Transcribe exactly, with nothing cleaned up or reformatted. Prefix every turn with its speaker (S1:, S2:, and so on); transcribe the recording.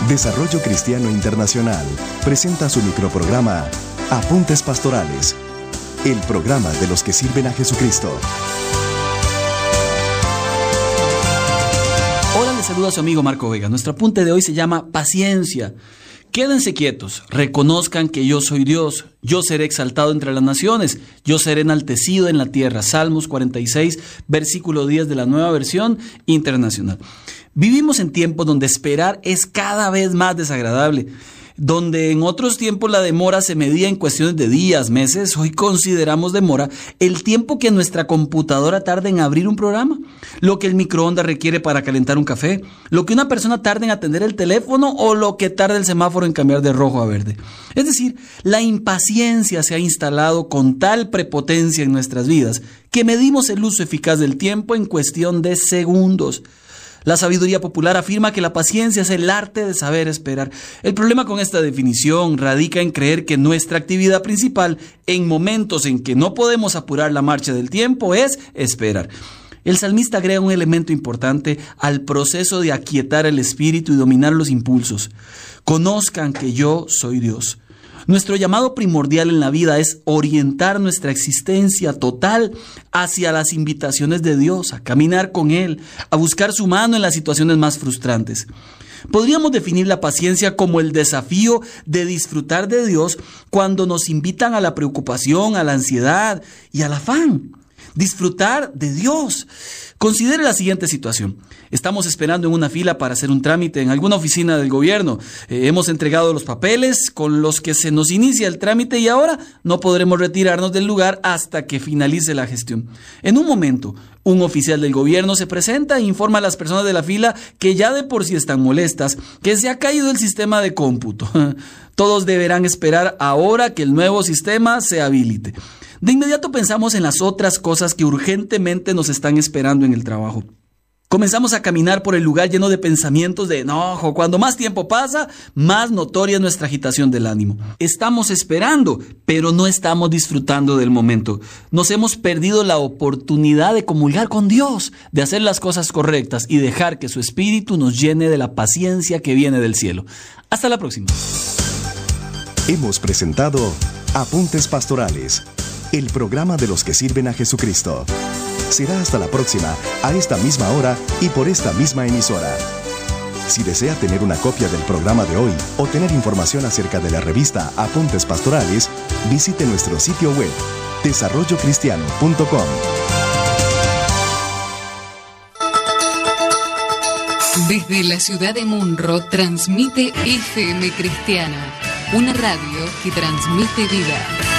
S1: Desarrollo Cristiano Internacional presenta su microprograma Apuntes Pastorales, el programa de los que sirven a Jesucristo.
S2: Hola, les saluda su amigo Marco Vega. Nuestro apunte de hoy se llama Paciencia. Quédense quietos, reconozcan que yo soy Dios, yo seré exaltado entre las naciones, yo seré enaltecido en la tierra. Salmos cuarenta y seis, versículo diez de la Nueva Versión Internacional. Vivimos en tiempos donde esperar es cada vez más desagradable. Donde en otros tiempos la demora se medía en cuestiones de días, meses, hoy consideramos demora el tiempo que nuestra computadora tarda en abrir un programa, lo que el microondas requiere para calentar un café, lo que una persona tarda en atender el teléfono o lo que tarda el semáforo en cambiar de rojo a verde. Es decir, la impaciencia se ha instalado con tal prepotencia en nuestras vidas que medimos el uso eficaz del tiempo en cuestión de segundos. La sabiduría popular afirma que la paciencia es el arte de saber esperar. El problema con esta definición radica en creer que nuestra actividad principal en momentos en que no podemos apurar la marcha del tiempo es esperar. El salmista agrega un elemento importante al proceso de aquietar el espíritu y dominar los impulsos. Conozcan que yo soy Dios. Nuestro llamado primordial en la vida es orientar nuestra existencia total hacia las invitaciones de Dios, a caminar con Él, a buscar su mano en las situaciones más frustrantes. Podríamos definir la paciencia como el desafío de disfrutar de Dios cuando nos invitan a la preocupación, a la ansiedad y al afán. Disfrutar de Dios. Considere la siguiente situación. Estamos esperando en una fila para hacer un trámite en alguna oficina del gobierno. Eh, hemos entregado los papeles con los que se nos inicia el trámite y ahora no podremos retirarnos del lugar hasta que finalice la gestión. En un momento, un oficial del gobierno se presenta e informa a las personas de la fila que ya de por sí están molestas, que se ha caído el sistema de cómputo. Todos deberán esperar ahora que el nuevo sistema se habilite. De inmediato pensamos en las otras cosas que urgentemente nos están esperando en el trabajo. Comenzamos a caminar por el lugar lleno de pensamientos de enojo. Cuando más tiempo pasa, más notoria es nuestra agitación del ánimo. Estamos esperando, pero no estamos disfrutando del momento. Nos hemos perdido la oportunidad de comulgar con Dios, de hacer las cosas correctas y dejar que su espíritu nos llene de la paciencia que viene del cielo. Hasta la próxima.
S1: Hemos presentado Apuntes Pastorales, el programa de los que sirven a Jesucristo. Será hasta la próxima, a esta misma hora y por esta misma emisora. Si desea tener una copia del programa de hoy o tener información acerca de la revista Apuntes Pastorales, visite nuestro sitio web, desarrollo cristiano punto com.
S3: Desde la ciudad de Munro transmite F M Cristiana, una radio que transmite vida.